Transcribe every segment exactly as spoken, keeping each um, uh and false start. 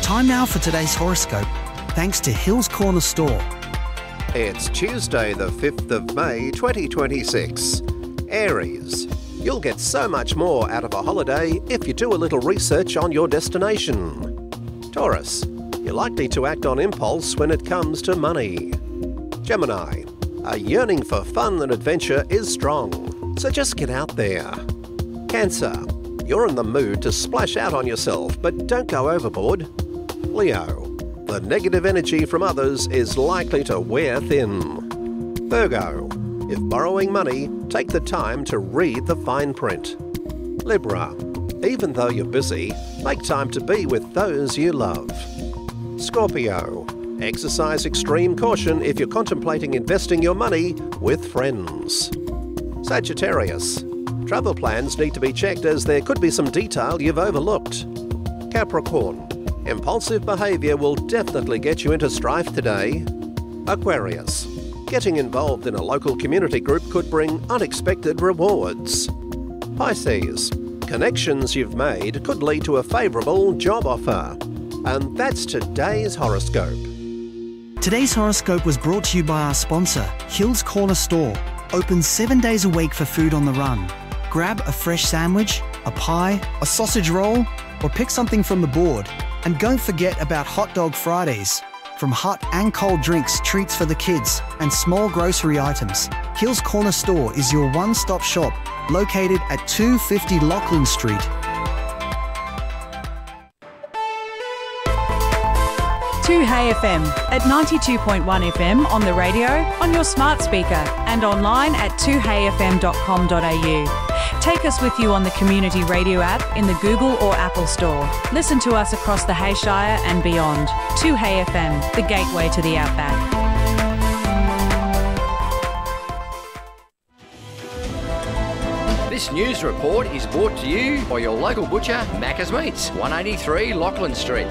Time now for today's horoscope, thanks to Hills Corner Store. It's Tuesday the fifth of May twenty twenty-six. Aries, you'll get so much more out of a holiday if you do a little research on your destination. Taurus, you're likely to act on impulse when it comes to money. Gemini, a yearning for fun and adventure is strong, so just get out there. Cancer, you're in the mood to splash out on yourself, but don't go overboard. Leo, the negative energy from others is likely to wear thin. Virgo, if borrowing money, take the time to read the fine print. Libra, even though you're busy, make time to be with those you love. Scorpio, exercise extreme caution if you're contemplating investing your money with friends. Sagittarius, travel plans need to be checked as there could be some detail you've overlooked. Capricorn, impulsive behaviour will definitely get you into strife today. Aquarius, getting involved in a local community group could bring unexpected rewards. Pisces, connections you've made could lead to a favourable job offer. And that's today's horoscope. Today's horoscope was brought to you by our sponsor, Hills Corner Store. Open seven days a week for food on the run. Grab a fresh sandwich, a pie, a sausage roll, or pick something from the board. And don't forget about Hot Dog Fridays. From hot and cold drinks, treats for the kids, and small grocery items, Hills Corner Store is your one-stop shop, located at two fifty Lachlan Street. two Hey F M at ninety-two point one F M on the radio, on your smart speaker, and online at two hey f m dot com dot a u. Take us with you on the Community Radio app in the Google or Apple Store. Listen to us across the Hayshire and beyond. two Hey F M, the gateway to the outback. This news report is brought to you by your local butcher, Macca's Meats, one eighty-three Lachlan Street.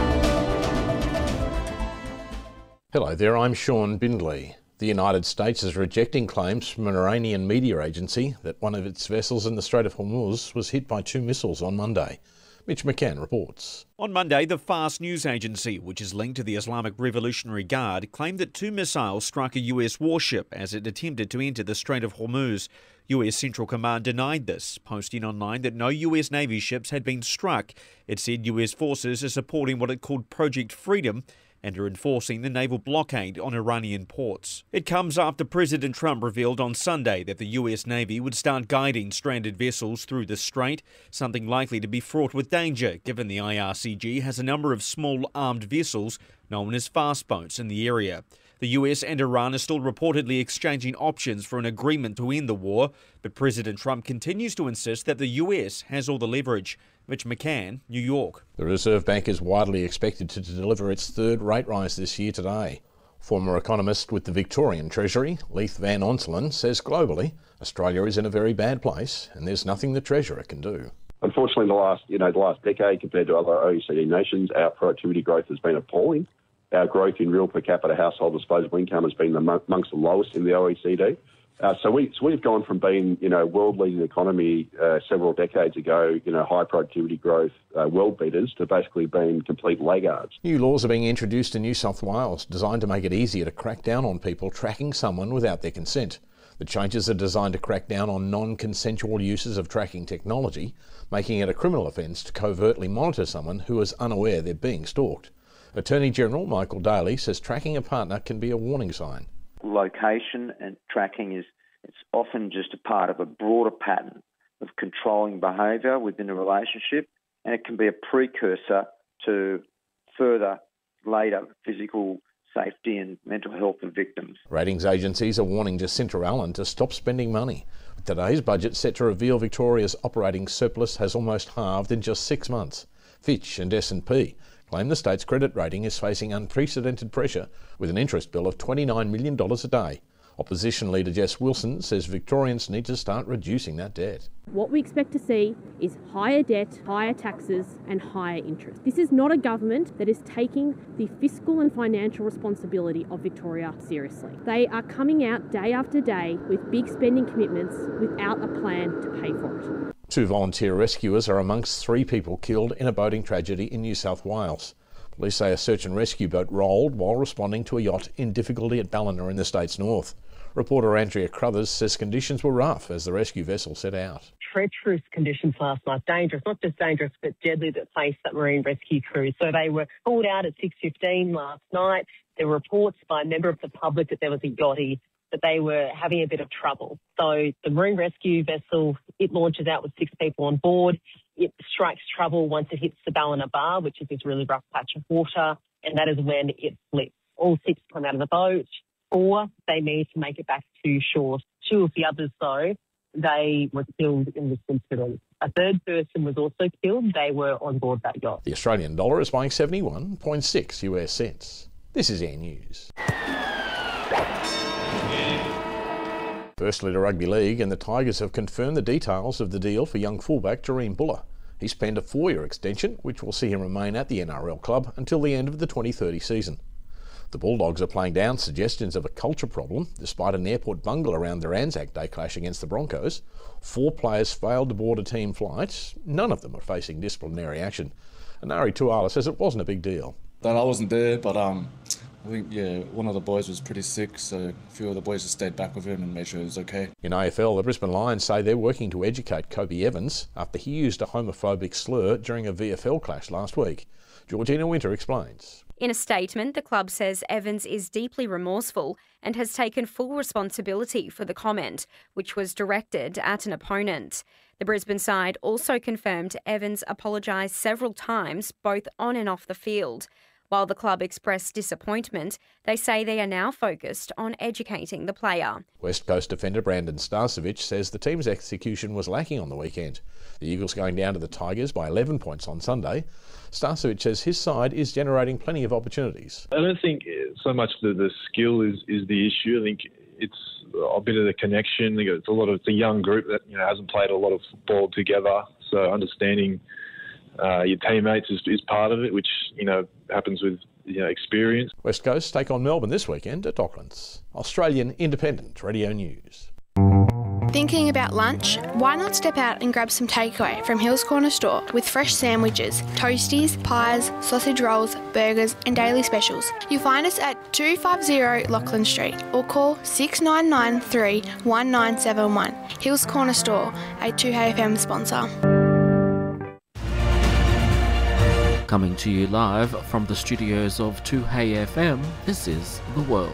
Hello there, I'm Sean Bindley. The United States is rejecting claims from an Iranian media agency that one of its vessels in the Strait of Hormuz was hit by two missiles on Monday. Mitch McCann reports. On Monday, the Fast News Agency, which is linked to the Islamic Revolutionary Guard, claimed that two missiles struck a U S warship as it attempted to enter the Strait of Hormuz. U S Central Command denied this, posting online that no U S Navy ships had been struck. It said U S forces are supporting what it called Project Freedom and are enforcing the naval blockade on Iranian ports. It comes after President Trump revealed on Sunday that the U S Navy would start guiding stranded vessels through the strait, something likely to be fraught with danger given the I R C G has a number of small armed vessels known as fast boats in the area. The U S and Iran are still reportedly exchanging options for an agreement to end the war, but President Trump continues to insist that the U S has all the leverage. Mitch McCann, New York. The Reserve Bank is widely expected to deliver its third rate rise this year today. Former economist with the Victorian Treasury, Leith Van Onselen, says globally, Australia is in a very bad place and there's nothing the Treasurer can do. Unfortunately, the last, you know, the last decade compared to other O E C D nations, our productivity growth has been appalling. Our growth in real per capita household disposable income has been amongst the lowest in the O E C D. Uh, so, we, so we've gone from being, you know, world-leading economy uh, several decades ago, you know, high productivity growth, uh, world beaters, to basically being complete laggards. New laws are being introduced in New South Wales designed to make it easier to crack down on people tracking someone without their consent. The changes are designed to crack down on non-consensual uses of tracking technology, making it a criminal offence to covertly monitor someone who is unaware they're being stalked. Attorney General Michael Daly says tracking a partner can be a warning sign. Location and tracking is it's often just a part of a broader pattern of controlling behaviour within a relationship, and it can be a precursor to further later physical safety and mental health of victims. Ratings agencies are warning Jacinta Allen to stop spending money. Today's budget set to reveal Victoria's operating surplus has almost halved in just six months. Fitch and S and P claim the state's credit rating is facing unprecedented pressure with an interest bill of twenty-nine million dollars a day. Opposition leader Jess Wilson says Victorians need to start reducing that debt. What we expect to see is higher debt, higher taxes and higher interest. This is not a government that is taking the fiscal and financial responsibility of Victoria seriously. They are coming out day after day with big spending commitments without a plan to pay for it. Two volunteer rescuers are amongst three people killed in a boating tragedy in New South Wales. Police say a search and rescue boat rolled while responding to a yacht in difficulty at Ballina in the state's north. Reporter Andrea Crothers says conditions were rough as the rescue vessel set out. Treacherous conditions last night, dangerous, not just dangerous but deadly, that faced that marine rescue crew. So they were called out at six fifteen last night. There were reports by a member of the public that there was a yachty, that they were having a bit of trouble. So the marine rescue vessel, it launches out with six people on board. It strikes trouble once it hits the Ballina Bar, which is this really rough patch of water, and that is when it slips. All six come out of the boat. Four, they managed to make it back to shore. Two of the others, though, they were killed in this incident. A third person was also killed. They were on board that yacht. The Australian dollar is buying seventy-one point six U S cents. This is Air News. Firstly to Rugby League, and the Tigers have confirmed the details of the deal for young fullback Jahream Buller. He's penned a four-year extension, which will see him remain at the N R L club until the end of the twenty thirty season. The Bulldogs are playing down suggestions of a culture problem, despite an airport bungle around their Anzac Day clash against the Broncos. Four players failed to board a team flight. None of them are facing disciplinary action. And Ari Tuala says it wasn't a big deal. That I wasn't there, but um, I think, yeah, one of the boys was pretty sick, so a few of the boys just stayed back with him and made sure he was okay. In A F L, the Brisbane Lions say they're working to educate Kobe Evans after he used a homophobic slur during a V F L clash last week. Georgina Winter explains. In a statement, the club says Evans is deeply remorseful and has taken full responsibility for the comment, which was directed at an opponent. The Brisbane side also confirmed Evans apologised several times, both on and off the field. While the club expressed disappointment, they say they are now focused on educating the player. West Coast defender Brandon Starcevich says the team's execution was lacking on the weekend. The Eagles going down to the Tigers by eleven points on Sunday. Starcevich says his side is generating plenty of opportunities. I don't think so much the, the skill is, is the issue. I think it's a bit of the connection. It's a lot of it's a young group that you know hasn't played a lot of football together, so understanding Uh, your teammates is, is part of it, which, you know, happens with, you know, experience. West Coast take on Melbourne this weekend at Docklands. Australian Independent Radio News. Thinking about lunch? Why not step out and grab some takeaway from Hills Corner Store with fresh sandwiches, toasties, pies, sausage rolls, burgers and daily specials. You'll find us at two fifty Lachlan Street or call six nine nine three, one nine seven one. Hills Corner Store, a two H F M sponsor. Coming to you live from the studios of two H F M, this is The World.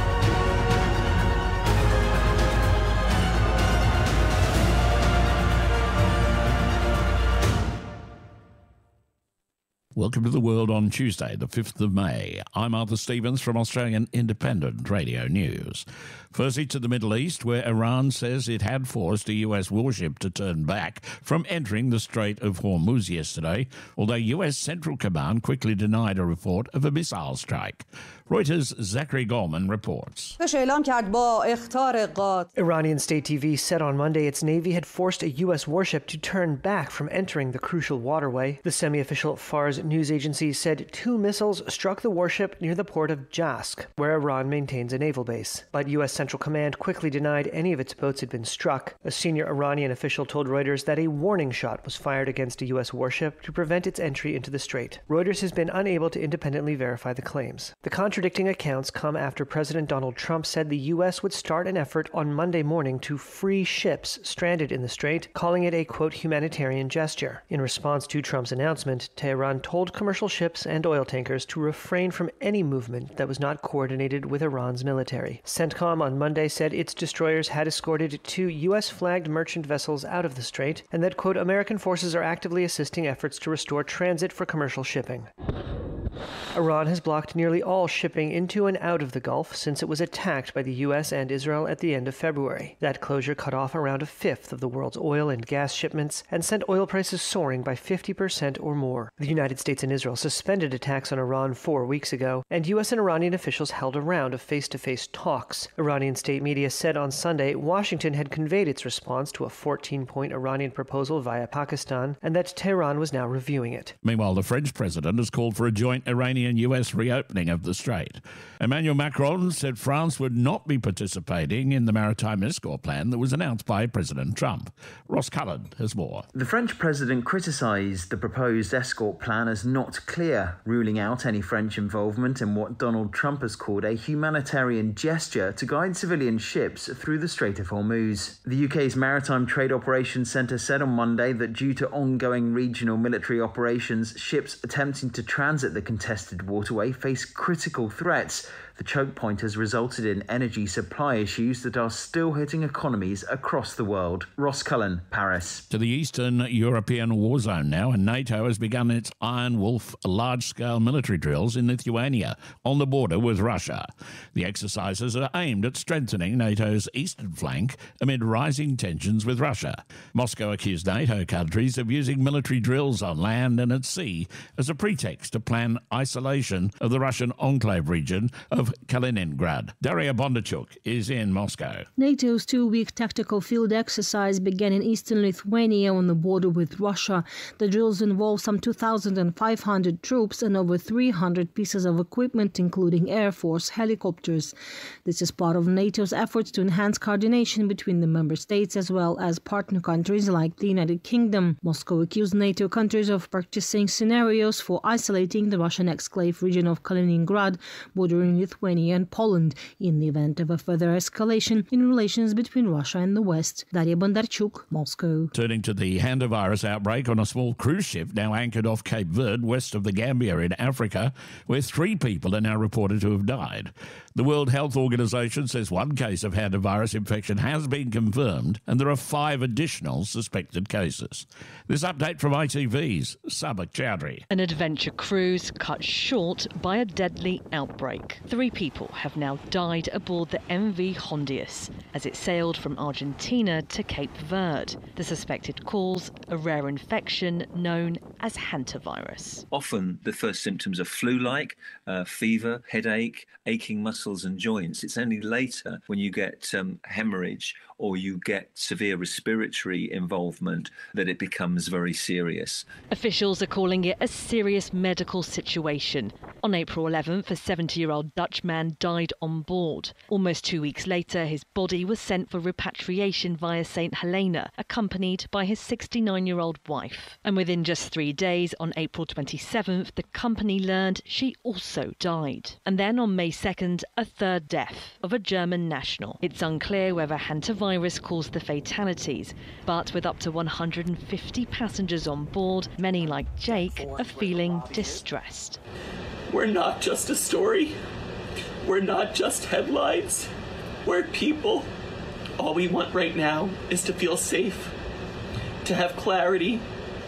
Welcome to The World on Tuesday, the fifth of May. I'm Arthur Stevens from Australian Independent Radio News. Firstly to the Middle East, where Iran says it had forced a U S warship to turn back from entering the Strait of Hormuz yesterday, although U S Central Command quickly denied a report of a missile strike. Reuters' Zachary Goldman reports. Iranian state T V said on Monday its navy had forced a U S warship to turn back from entering the crucial waterway. The semi-official Fars news agency said two missiles struck the warship near the port of Jask, where Iran maintains a naval base. But U S Central Command quickly denied any of its boats had been struck. A senior Iranian official told Reuters that a warning shot was fired against a U S warship to prevent its entry into the strait. Reuters has been unable to independently verify the claims. The contradicting accounts come after President Donald Trump said the U S would start an effort on Monday morning to free ships stranded in the strait, calling it a, quote, humanitarian gesture. In response to Trump's announcement, Tehran told commercial ships and oil tankers to refrain from any movement that was not coordinated with Iran's military. CENTCOM on Monday said its destroyers had escorted two U S-flagged merchant vessels out of the strait, and that, quote, American forces are actively assisting efforts to restore transit for commercial shipping. Iran has blocked nearly all shipping into and out of the Gulf since it was attacked by the U S and Israel at the end of February. That closure cut off around a fifth of the world's oil and gas shipments and sent oil prices soaring by fifty percent or more. The United States and Israel suspended attacks on Iran four weeks ago, and U S and Iranian officials held a round of face-to-face talks. Iranian state media said on Sunday Washington had conveyed its response to a fourteen-point Iranian proposal via Pakistan, and that Tehran was now reviewing it. Meanwhile, the French president has called for a joint Iranian Ukrainian U S reopening of the strait. Emmanuel Macron said France would not be participating in the maritime escort plan that was announced by President Trump. Ross Cullen has more. The French president criticised the proposed escort plan as not clear, ruling out any French involvement in what Donald Trump has called a humanitarian gesture to guide civilian ships through the Strait of Hormuz. The U K's Maritime Trade Operations Centre said on Monday that due to ongoing regional military operations, ships attempting to transit the contested waterway face critical threats. The choke point has resulted in energy supply issues that are still hitting economies across the world. Ross Cullen, Paris. To the Eastern European war zone now, and NATO has begun its Iron Wolf large-scale military drills in Lithuania on the border with Russia. The exercises are aimed at strengthening NATO's eastern flank amid rising tensions with Russia. Moscow accused NATO countries of using military drills on land and at sea as a pretext to plan isolation of the Russian enclave region of Kaliningrad. Daria Bondarchuk is in Moscow. NATO's two-week tactical field exercise began in eastern Lithuania on the border with Russia. The drills involve some two thousand five hundred troops and over three hundred pieces of equipment, including Air Force helicopters. This is part of NATO's efforts to enhance coordination between the member states as well as partner countries like the United Kingdom. Moscow accused NATO countries of practicing scenarios for isolating the Russian exclave region of Kaliningrad, bordering Lithuania and Poland, in the event of a further escalation in relations between Russia and the West. Daria Bondarchuk, Moscow. Turning to the hantavirus outbreak on a small cruise ship now anchored off Cape Verde, west of the Gambia in Africa, where three people are now reported to have died. The World Health Organization says one case of hantavirus infection has been confirmed and there are five additional suspected cases. This update from I T V's Sabak Chowdhury. An adventure cruise cut short by a deadly outbreak. Three people have now died aboard the M V Hondius as it sailed from Argentina to Cape Verde. The suspected cause, a rare infection known as hantavirus. Often the first symptoms are flu-like, uh, fever, headache, aching muscles and joints. It's only later when you get um, hemorrhage or you get severe respiratory involvement that it becomes very serious. Officials are calling it a serious medical situation. On April eleventh, a seventy-year-old Dutch man died on board. Almost two weeks later, his body was sent for repatriation via Saint Helena, accompanied by his sixty-nine-year-old wife. And within just three days, on April twenty-seventh, the company learned she also died. And then on May second, a third death of a German national. It's unclear whether hantavirus caused the fatalities, but with up to one hundred fifty passengers on board, many like Jake are feeling distressed. We're not just a story. We're not just headlines. We're people. All we want right now is to feel safe, to have clarity,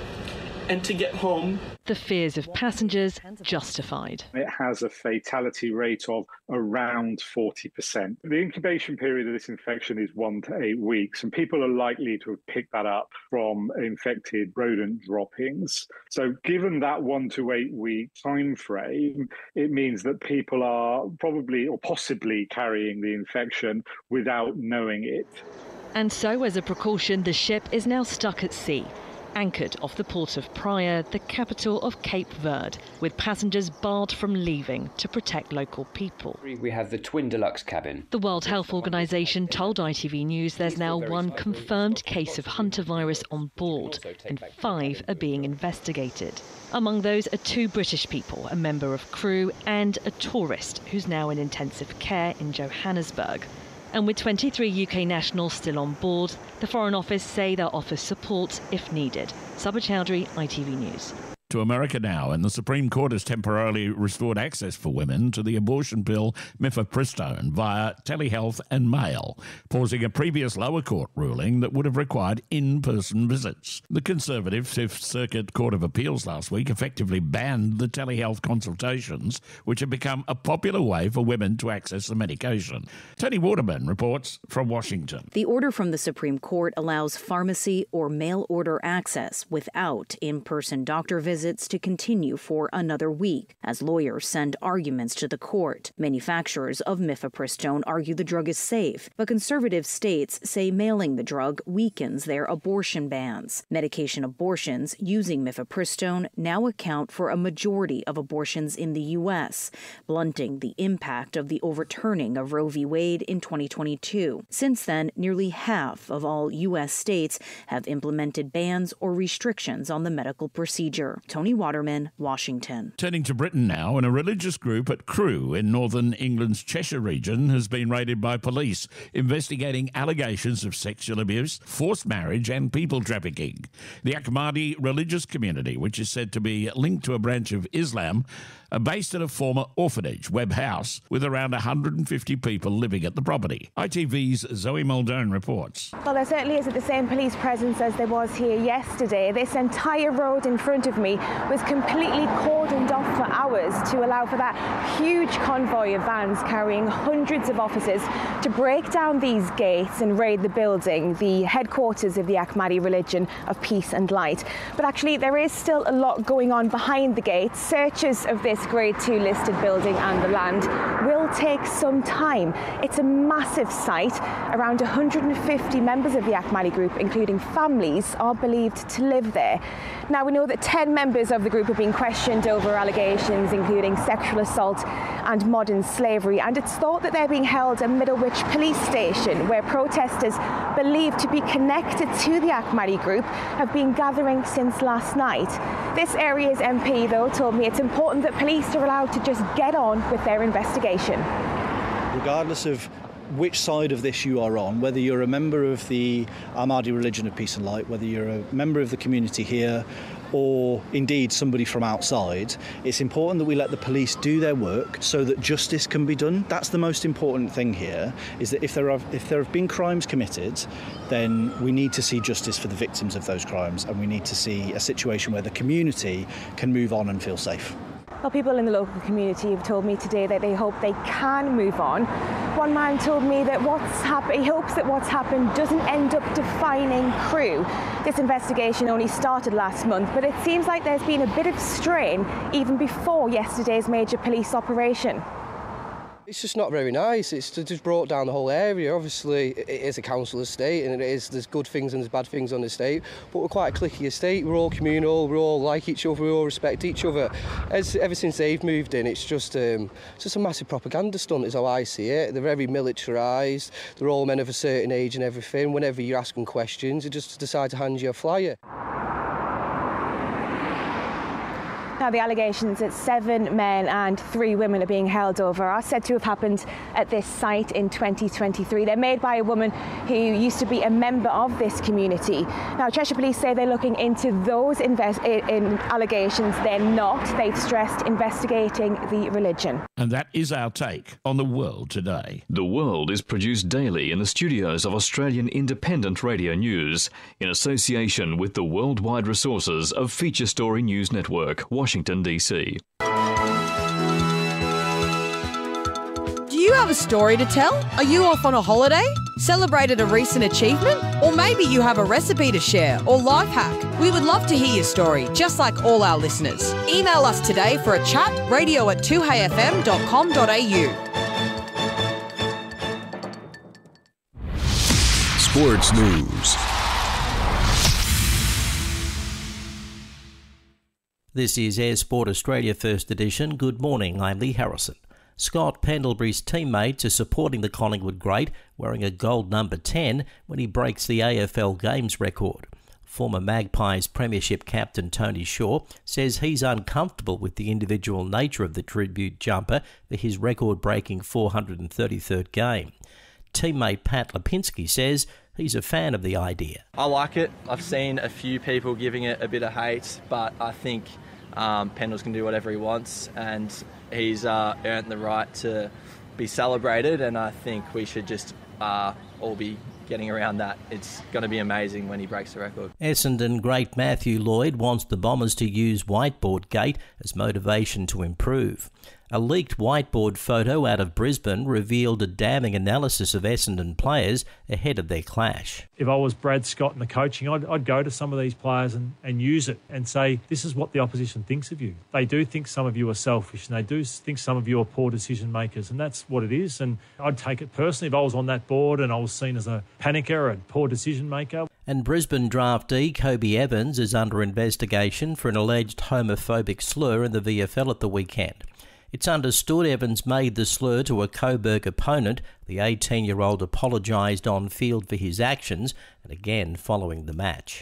and to get home. The fears of passengers justified. It has a fatality rate of around forty percent. The incubation period of this infection is one to eight weeks, and people are likely to have picked that up from infected rodent droppings. So given that one to eight week time frame, it means that people are probably or possibly carrying the infection without knowing it. And so, as a precaution, the ship is now stuck at sea, anchored off the port of Praia, the capital of Cape Verde, with passengers barred from leaving to protect local people. We have the twin deluxe cabin. The World Health Organization told I T V News there's now one confirmed case of hantavirus on board, and five are being investigated. Among those are two British people, a member of crew and a tourist who's now in intensive care in Johannesburg. And with twenty-three U K nationals still on board, the Foreign Office say they'll offer support if needed. Sabah Chowdhury, I T V News. To America now, and the Supreme Court has temporarily restored access for women to the abortion pill mifepristone via telehealth and mail, pausing a previous lower court ruling that would have required in-person visits. The conservative Fifth Circuit Court of Appeals last week effectively banned the telehealth consultations, which have become a popular way for women to access the medication. Tony Waterman reports from Washington. The order from the Supreme Court allows pharmacy or mail-order access without in-person doctor visits visits to continue for another week as lawyers send arguments to the court. Manufacturers of mifepristone argue the drug is safe, but conservative states say mailing the drug weakens their abortion bans. Medication abortions using mifepristone now account for a majority of abortions in the U S, blunting the impact of the overturning of Roe v. Wade in twenty twenty-two. Since then, nearly half of all U S states have implemented bans or restrictions on the medical procedure. Tony Waterman, Washington. Turning to Britain now, and a religious group at Crewe in northern England's Cheshire region has been raided by police investigating allegations of sexual abuse, forced marriage and people trafficking. The Ahmadi religious community, which is said to be linked to a branch of Islam, are based at a former orphanage, Webb House, with around one hundred fifty people living at the property. I T V's Zoe Muldoon reports. Well, there certainly isn't the same police presence as there was here yesterday. This entire road in front of me was completely cordoned off for hours to allow for that huge convoy of vans carrying hundreds of officers to break down these gates and raid the building, the headquarters of the Ahmadi religion of peace and light. But actually, there is still a lot going on behind the gates. Searches of this grade two listed building and the land will take some time. It's a massive site. Around one hundred fifty members of the Ahmadi group, including families, are believed to live there. Now, we know that ten members of the group are being questioned over allegations including sexual assault and modern slavery, and it's thought that they're being held at Middlewich police station, where protesters believed to be connected to the Ahmadi group have been gathering since last night. This area's M P, though, told me it's important that police are allowed to just get on with their investigation. Regardless of which side of this you are on, whether you're a member of the Ahmadi religion of peace and light, whether you're a member of the community here, or indeed somebody from outside, it's important that we let the police do their work so that justice can be done. That's the most important thing here, is that if there are if there have been crimes committed, then we need to see justice for the victims of those crimes, and we need to see a situation where the community can move on and feel safe. Well, people in the local community have told me today that they hope they can move on. One man told me that what's hap- he hopes that what's happened doesn't end up defining Crewe. This investigation only started last month, but it seems like there's been a bit of strain even before yesterday's major police operation. It's just not very nice. It's just brought down the whole area. Obviously, it is a council estate, and it is there's good things and there's bad things on the estate. But we're quite a cliquey estate. We're all communal. We all like each other. We all respect each other. As, ever since they've moved in, it's just um, it's just a massive propaganda stunt, is how I see it. They're very militarised. They're all men of a certain age and everything. Whenever you're asking questions, they just decide to hand you a flyer. Now, the allegations that seven men and three women are being held over are said to have happened at this site in twenty twenty-three. They're made by a woman who used to be a member of this community. Now, Cheshire Police say they're looking into those invest- in allegations. They're not. They've stressed investigating the religion. And that is our take on the world today. The World is produced daily in the studios of Australian Independent Radio News in association with the worldwide resources of Feature Story News Network, Washington, D C. Do you have a story to tell? Are you off on a holiday? Celebrated a recent achievement? Or maybe you have a recipe to share or life hack? We would love to hear your story, just like all our listeners. Email us today for a chat, radio at two hey f m dot com dot a u. Sports News. This is Air Sport Australia First Edition. Good morning, I'm Lee Harrison. Scott Pendlebury's teammate is supporting the Collingwood great, wearing a gold number ten when he breaks the A F L Games record. Former Magpies Premiership captain Tony Shaw says he's uncomfortable with the individual nature of the tribute jumper for his record-breaking four hundred thirty-third game. Teammate Pat Lipinski says he's a fan of the idea. I like it. I've seen a few people giving it a bit of hate, but I think um, Pendles can do whatever he wants, and he's uh, earned the right to be celebrated, and I think we should just uh, all be getting around that. It's going to be amazing when he breaks the record. Essendon great Matthew Lloyd wants the Bombers to use whiteboard gate as motivation to improve. A leaked whiteboard photo out of Brisbane revealed a damning analysis of Essendon players ahead of their clash. If I was Brad Scott in the coaching, I'd, I'd go to some of these players and, and use it and say, this is what the opposition thinks of you. They do think some of you are selfish and they do think some of you are poor decision makers, and that's what it is. And I'd take it personally if I was on that board and I was seen as a panicker and poor decision maker. And Brisbane draftee Kobe Evans is under investigation for an alleged homophobic slur in the V F L at the weekend. It's understood Evans made the slur to a Coburg opponent. The eighteen-year-old apologised on field for his actions and again following the match.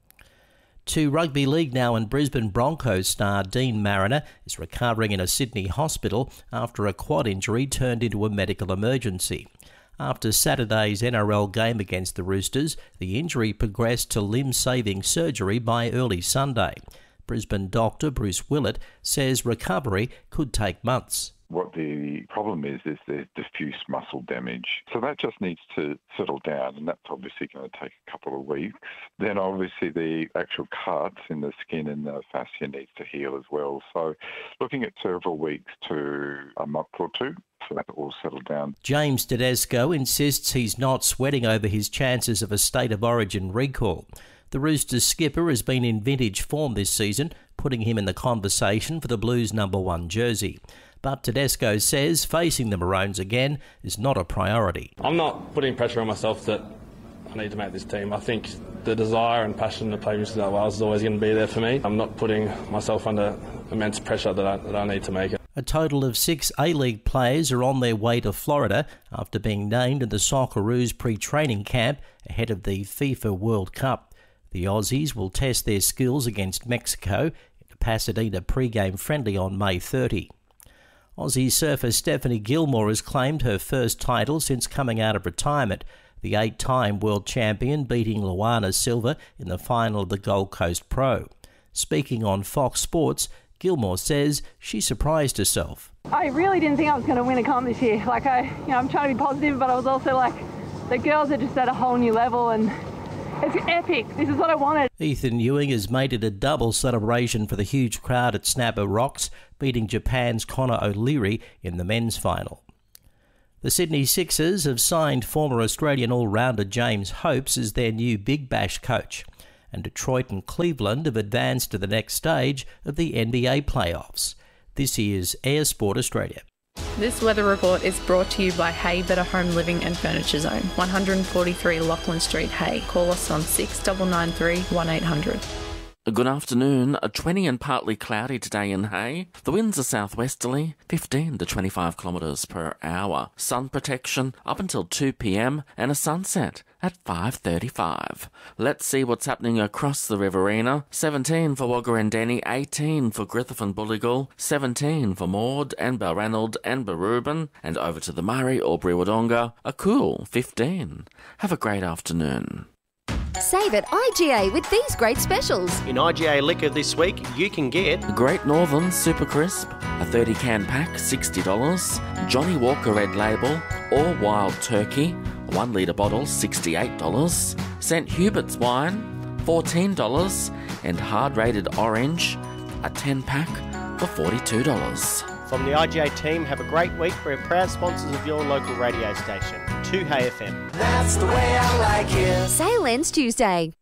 To rugby league now, and Brisbane Broncos star Dean Mariner is recovering in a Sydney hospital after a quad injury turned into a medical emergency. After Saturday's N R L game against the Roosters, the injury progressed to limb-saving surgery by early Sunday. Brisbane doctor Bruce Willett says recovery could take months. What the problem is, is there's diffuse muscle damage. So that just needs to settle down, and that's obviously going to take a couple of weeks. Then obviously the actual cuts in the skin and the fascia needs to heal as well. So looking at several weeks to a month or two for that to all settle down. James Tedesco insists he's not sweating over his chances of a State of Origin recall. The Roosters skipper has been in vintage form this season, putting him in the conversation for the Blues' number one jersey. But Tedesco says facing the Maroons again is not a priority. I'm not putting pressure on myself that I need to make this team. I think the desire and passion to play New South Wales is always going to be there for me. I'm not putting myself under immense pressure that I, that I need to make it. A total of six A-League players are on their way to Florida after being named in the Socceroos pre-training camp ahead of the FIFA World Cup. The Aussies will test their skills against Mexico in a Pasadena pre-game friendly on May thirtieth. Aussie surfer Stephanie Gilmore has claimed her first title since coming out of retirement, the eight-time world champion beating Luana Silva in the final of the Gold Coast Pro. Speaking on Fox Sports, Gilmore says she surprised herself. I really didn't think I was going to win a comp this year. Like I, you know, I'm trying to be positive, but I was also like, the girls are just at a whole new level and it's epic. This is what I wanted. Ethan Ewing has made it a double celebration for the huge crowd at Snapper Rocks, beating Japan's Conor O'Leary in the men's final. The Sydney Sixers have signed former Australian all-rounder James Hopes as their new Big Bash coach, and Detroit and Cleveland have advanced to the next stage of the N B A playoffs. This is Air Sport Australia. This weather report is brought to you by Hay Better Home Living and Furniture Zone, one forty-three Lachlan Street, Hay. Call us on six nine nine three, one eight hundred. Good afternoon. A twenty and partly cloudy today in Hay. The winds are southwesterly, fifteen to twenty-five kilometres per hour. Sun protection up until two p.m. and a sunset at five thirty-five. Let's see what's happening across the Riverina. seventeen for Wagga-Rendenni, eighteen for Griffith and Bulligal, seventeen for Maud and Balranald and Barubin, and over to the Murray or Brewartonga, a cool fifteen. Have a great afternoon. Save at I G A with these great specials. In I G A Liquor this week, you can get Great Northern Super Crisp, a thirty can pack, sixty dollars. Johnny Walker Red Label or Wild Turkey, one litre bottle, sixty-eight dollars. Saint Hubert's Wine, fourteen dollars. And Hard Rated Orange, a ten pack for forty-two dollars. From the I G A team, have a great week. We're proud sponsors of your local radio station, two Hay F M. That's the way I like it. Sale ends Tuesday.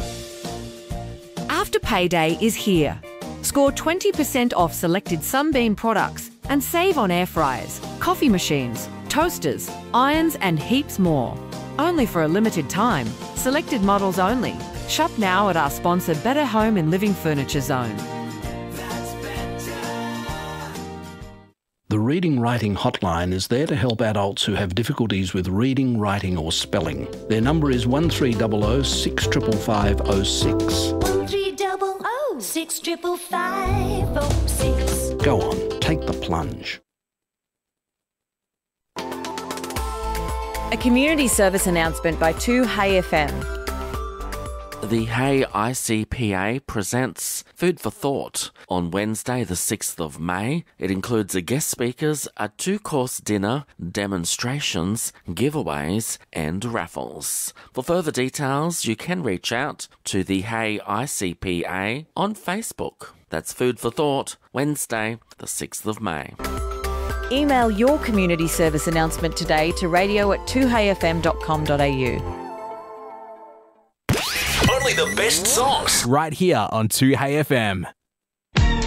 After payday is here. Score twenty percent off selected Sunbeam products and save on air fryers, coffee machines, toasters, irons and heaps more. Only for a limited time. Selected models only. Shop now at our sponsor Better Home and Living Furniture Zone. The Reading Writing Hotline is there to help adults who have difficulties with reading, writing or spelling. Their number is one three zero zero, six five five zero six. one three zero zero, six five five zero six. Go on, take the plunge. A community service announcement by two Hay F M. The Hay I C P A presents Food for Thought on Wednesday the sixth of May. It includes a guest speakers, a two-course dinner, demonstrations, giveaways and raffles. For further details, you can reach out to the Hay I C P A on Facebook. That's Food for Thought, Wednesday the sixth of May. Email your community service announcement today to radio at two hey f m dot com dot a u. Only the best songs right here on two Hey F M.